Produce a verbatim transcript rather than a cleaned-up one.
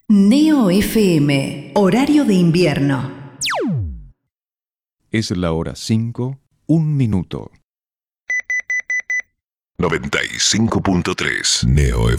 Neo F M, horario de invierno. Es la hora cinco, un minuto. noventa y cinco punto tres Neo F M.